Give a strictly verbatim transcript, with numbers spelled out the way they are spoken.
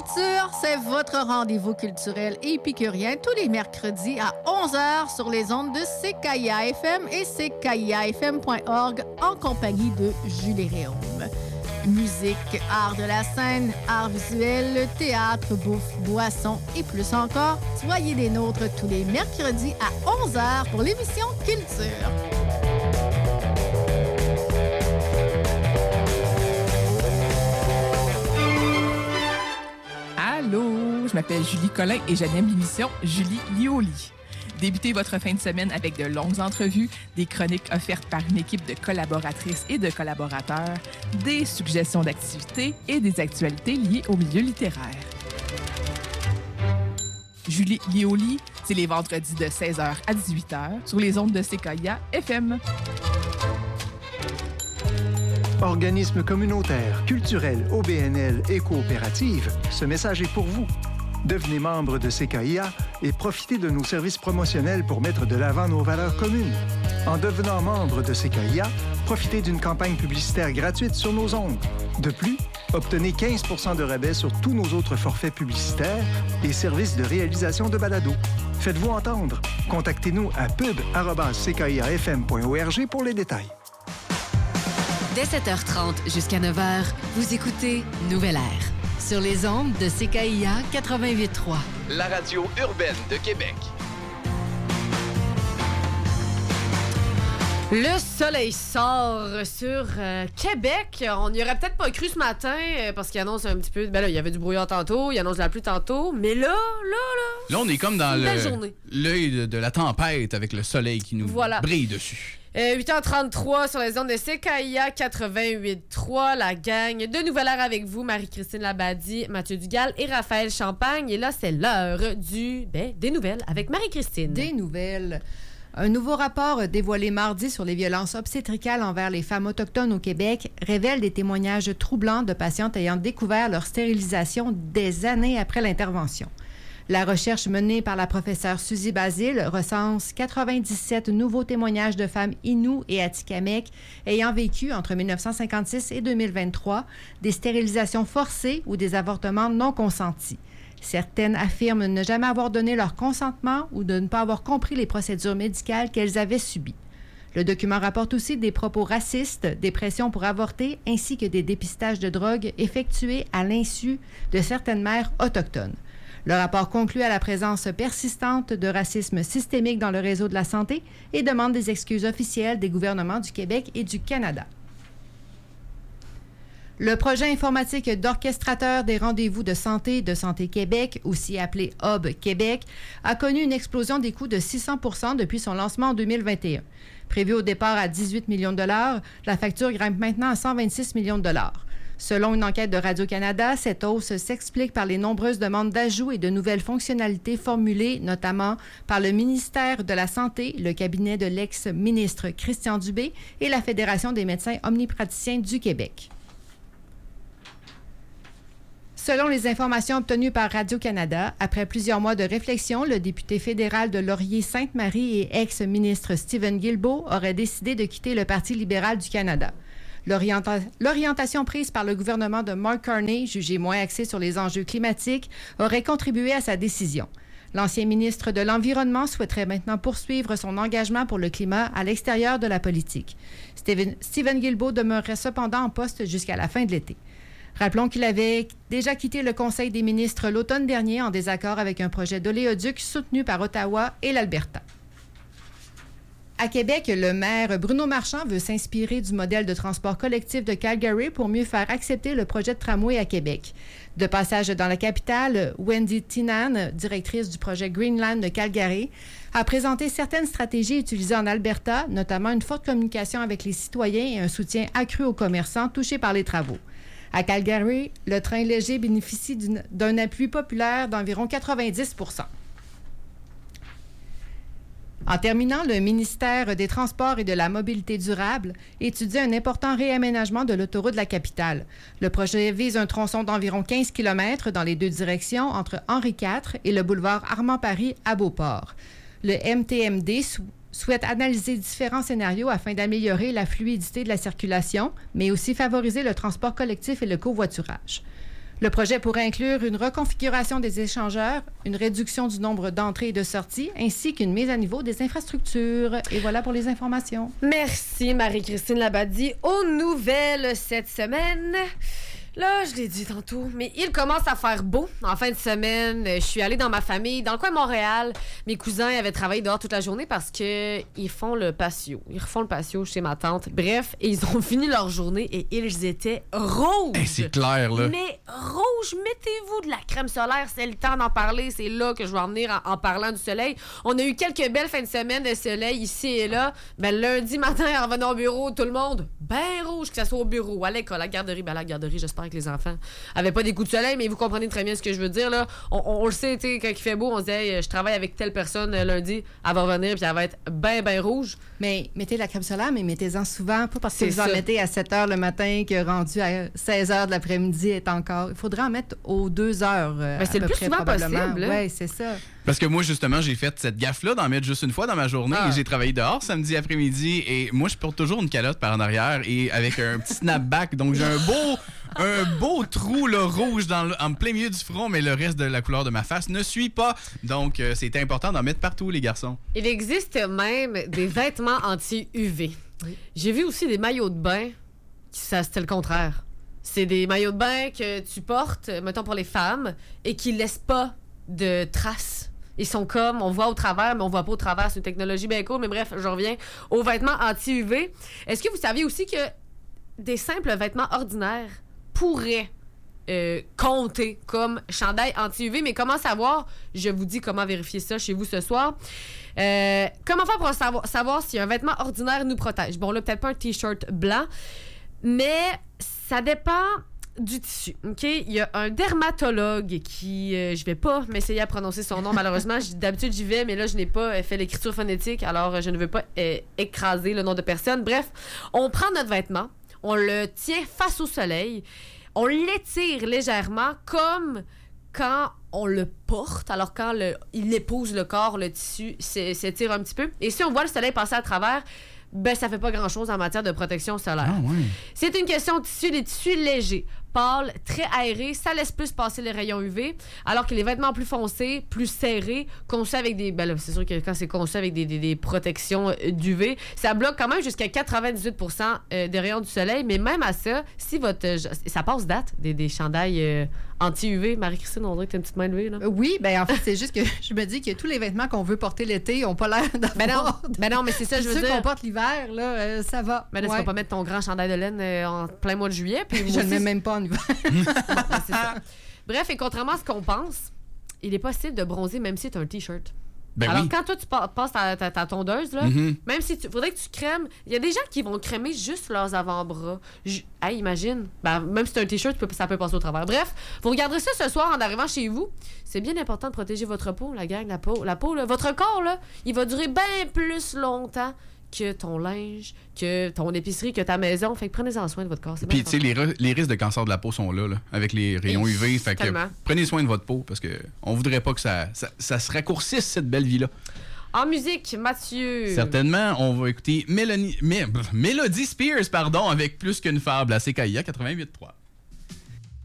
Culture, c'est votre rendez-vous culturel et épicurien tous les mercredis à onze heures sur les ondes de C K I A F M et C K I A F M point org en compagnie de Julie Réaume. Musique, art de la scène, art visuel, théâtre, bouffe, boisson et plus encore, soyez des nôtres tous les mercredis à onze heures pour l'émission Culture. Allô, je m'appelle Julie Collin et j'anime l'émission Julie Lioli. Débutez votre fin de semaine avec de longues entrevues, des chroniques offertes par une équipe de collaboratrices et de collaborateurs, des suggestions d'activités et des actualités liées au milieu littéraire. Julie Lioli, c'est les vendredis de seize heures à dix-huit heures sur les ondes de C K I A F M. Organismes communautaires, culturels, O B N L et coopératives, ce message est pour vous. Devenez membre de C K I A et profitez de nos services promotionnels pour mettre de l'avant nos valeurs communes. En devenant membre de C K I A, profitez d'une campagne publicitaire gratuite sur nos ondes. De plus, obtenez quinze pour cent de rabais sur tous nos autres forfaits publicitaires et services de réalisation de balado. Faites-vous entendre. Contactez-nous à pub arobase c k i a f m point org pour les détails. Dès sept heures trente jusqu'à neuf heures, vous écoutez Nouvelle Air sur les ondes de C K I A quatre-vingt-huit trois. La radio urbaine de Québec. Le soleil sort sur euh, Québec. On n'y aurait peut-être pas cru ce matin euh, parce qu'il annonce un petit peu... Ben là, il y avait du brouillard tantôt, il annonce la pluie tantôt, mais là, là, là... Là, on est comme dans le, l'œil de, de la tempête avec le soleil qui nous voilà. brille dessus. Euh, huit heures trente-trois sur les ondes de C K I A quatre-vingt-huit trois, la gang de Nouvelle Air avec vous, Marie-Christine Labadie, Mathieu Dugal et Raphaël Champagne. Et là, c'est l'heure du ben, des nouvelles avec Marie-Christine. Des nouvelles. Un nouveau rapport dévoilé mardi sur les violences obstétricales envers les femmes autochtones au Québec révèle des témoignages troublants de patientes ayant découvert leur stérilisation des années après l'intervention. La recherche menée par la professeure Suzy Basile recense quatre-vingt-dix-sept nouveaux témoignages de femmes Innu et Atikamekw ayant vécu entre dix-neuf cent cinquante-six et deux mille vingt-trois des stérilisations forcées ou des avortements non consentis. Certaines affirment ne jamais avoir donné leur consentement ou de ne pas avoir compris les procédures médicales qu'elles avaient subies. Le document rapporte aussi des propos racistes, des pressions pour avorter ainsi que des dépistages de drogue effectués à l'insu de certaines mères autochtones. Le rapport conclut à la présence persistante de racisme systémique dans le réseau de la santé et demande des excuses officielles des gouvernements du Québec et du Canada. Le projet informatique d'orchestrateur des rendez-vous de santé de Santé Québec, aussi appelé Hub Québec, a connu une explosion des coûts de six cents pour cent depuis son lancement en deux mille vingt et un. Prévu au départ à dix-huit millions de dollars, la facture grimpe maintenant à cent vingt-six millions de dollars. Selon une enquête de Radio-Canada, cette hausse s'explique par les nombreuses demandes d'ajout et de nouvelles fonctionnalités formulées, notamment par le ministère de la Santé, le cabinet de l'ex-ministre Christian Dubé et la Fédération des médecins omnipraticiens du Québec. Selon les informations obtenues par Radio-Canada, après plusieurs mois de réflexion, le député fédéral de Laurier-Sainte-Marie et ex-ministre Stephen Guilbeault aurait décidé de quitter le Parti libéral du Canada. L'orienta- l'orientation prise par le gouvernement de Mark Carney, jugé moins axée sur les enjeux climatiques, aurait contribué à sa décision. L'ancien ministre de l'Environnement souhaiterait maintenant poursuivre son engagement pour le climat à l'extérieur de la politique. Stephen, Stephen Guilbeault demeurerait cependant en poste jusqu'à la fin de l'été. Rappelons qu'il avait déjà quitté le Conseil des ministres l'automne dernier en désaccord avec un projet d'oléoduc soutenu par Ottawa et l'Alberta. À Québec, le maire Bruno Marchand veut s'inspirer du modèle de transport collectif de Calgary pour mieux faire accepter le projet de tramway à Québec. De passage dans la capitale, Wendy Tinan, directrice du projet Greenland de Calgary, a présenté certaines stratégies utilisées en Alberta, notamment une forte communication avec les citoyens et un soutien accru aux commerçants touchés par les travaux. À Calgary, le train léger bénéficie d'une, d'un appui populaire d'environ quatre-vingt-dix pour cent. En terminant, le ministère des Transports et de la Mobilité durable étudie un important réaménagement de l'autoroute de la capitale. Le projet vise un tronçon d'environ quinze kilomètres dans les deux directions entre Henri quatre et le boulevard Armand-Paris à Beauport. Le M T M D sou- souhaite analyser différents scénarios afin d'améliorer la fluidité de la circulation, mais aussi favoriser le transport collectif et le covoiturage. Le projet pourrait inclure une reconfiguration des échangeurs, une réduction du nombre d'entrées et de sorties, ainsi qu'une mise à niveau des infrastructures. Et voilà pour les informations. Merci, Marie-Christine Labadie. Aux nouvelles cette semaine... Là, je l'ai dit tantôt, mais il commence à faire beau. En fin de semaine, je suis allée dans ma famille, dans le coin de Montréal. Mes cousins avaient travaillé dehors toute la journée parce que ils font le patio. Ils refont le patio chez ma tante. Bref, et ils ont fini leur journée et ils étaient rouges. Hey, c'est clair, là. Mais rouge, mettez-vous de la crème solaire. C'est le temps d'en parler. C'est là que je vais en venir en, en parlant du soleil. On a eu quelques belles fins de semaine de soleil ici et là. Ben, lundi matin, en revenant au bureau, tout le monde, ben rouge, que ce soit au bureau, à l'école, à la garderie. Ben, à la garderie, j'espère que les enfants avaient pas des coups de soleil, mais vous comprenez très bien ce que je veux dire, là. On, on, on le sait, tu sais, quand il fait beau, on se dit, hey, je travaille avec telle personne euh, lundi, elle va revenir, puis elle va être ben, ben rouge. Mais mettez de la crème solaire, mais mettez-en souvent, pas parce que C'est vous ça. en mettez à sept heures le matin, que rendu à seize heures de l'après-midi est encore. Il faudrait en mettre aux deux heures. Euh, Ben, c'est à le peu plus près, souvent probablement. possible, là. Oui, c'est ça. Parce que moi, justement, j'ai fait cette gaffe-là d'en mettre juste une fois dans ma journée. Ah. Et j'ai travaillé dehors samedi après-midi. Et moi, je porte toujours une calotte par en arrière et avec un petit snapback. Donc, j'ai un beau, un beau trou là, rouge dans le, en plein milieu du front, mais le reste de la couleur de ma face ne suit pas. Donc, euh, c'est important d'en mettre partout, les garçons. Il existe même des vêtements anti-U V. Oui. J'ai vu aussi des maillots de bain, qui, ça, c'était le contraire. C'est des maillots de bain que tu portes, mettons pour les femmes, et qui laissent pas de traces. Ils sont comme, on voit au travers, mais on voit pas au travers. C'est une technologie bien cool, mais bref, je reviens aux vêtements anti-U V. Est-ce que vous saviez aussi que des simples vêtements ordinaires pourraient euh, compter comme chandail anti-U V? Mais comment savoir? Je vous dis comment vérifier ça chez vous ce soir. Euh, comment faire pour savoir, savoir si un vêtement ordinaire nous protège? Bon, là, peut-être pas un T-shirt blanc, mais ça dépend du tissu, OK? Il y a un dermatologue qui... Euh, je vais pas m'essayer à prononcer son nom, malheureusement. D'habitude, j'y vais, mais là, je n'ai pas fait l'écriture phonétique, alors je ne veux pas euh, écraser le nom de personne. Bref, on prend notre vêtement, on le tient face au soleil, on l'étire légèrement comme quand on le porte, alors quand le, il épouse le corps, le tissu s'étire un petit peu. Et si on voit le soleil passer à travers, ben ça fait pas grand-chose en matière de protection solaire. Ah, ouais. C'est une question de tissu. Les tissus légers, pâles, très aérés, ça laisse plus passer les rayons U V, alors que les vêtements plus foncés, plus serrés, conçus avec des... Ben là, c'est sûr que quand c'est conçu avec des, des, des protections d'U V, ça bloque quand même jusqu'à quatre-vingt-dix-huit pour cent des rayons du soleil, mais même à ça, si votre... Ça passe date, des, des chandails euh, anti-U V. Marie-Christine, on dirait que t'as une petite main levée, là. Oui, ben en fait, c'est juste que je me dis que tous les vêtements qu'on veut porter l'été n'ont pas l'air d'avoir... Ben non, ben non, mais c'est ça, je veux ceux dire... qu'on porte l'hiver, là, euh, ça va. Ben là, ouais. tu vas pas mettre ton grand chandail de laine euh, en plein mois de juillet. Puis moi Je ne aussi, le mets même pas en hiver. Bon, ben, c'est ça. Bref, et contrairement à ce qu'on pense, il est possible de bronzer même si tu as un T-shirt. Ben Alors, oui. quand toi, tu pa- passes ta, ta, ta tondeuse, là, Mhm. même si tu faudrait que tu crèmes, il y a des gens qui vont crémer juste leurs avant-bras. J- hey, imagine. Ben, même si tu as un T-shirt, tu peux- ça peut passer au travers. Bref, vous regarderez ça ce soir en arrivant chez vous. C'est bien important de protéger votre peau, la gang, la peau. La peau, là, votre corps, là, il va durer bien plus longtemps que ton linge, que ton épicerie, que ta maison. Fait que prenez-en soin de votre corps. C'est bien Puis, tu sais, les, re- les risques de cancer de la peau sont là, là avec les rayons Et U V. Fait que tellement. prenez soin de votre peau parce que on voudrait pas que ça, ça, ça se raccourcisse, cette belle vie-là. En musique, Mathieu. Certainement, on va écouter Mélanie, Mé- Mélodie Spears, pardon, avec Plus qu'une fable à C K I A quatre-vingt-huit point trois.